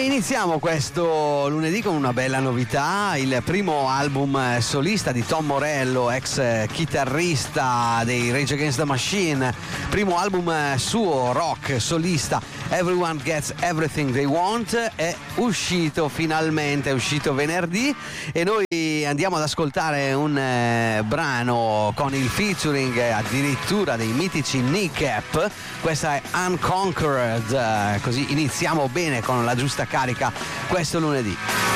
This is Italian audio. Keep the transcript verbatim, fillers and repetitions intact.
iniziamo questo lunedì con una bella novità, il primo album solista di Tom Morello, ex chitarrista dei Rage Against the Machine, primo album suo rock solista, Everyone Gets Everything They Want, è uscito finalmente, è uscito venerdì e noi andiamo ad ascoltare un eh, brano con il featuring eh, addirittura dei mitici Kneecap. Questa è Unconquered, eh, così iniziamo bene con la giusta carica questo lunedì.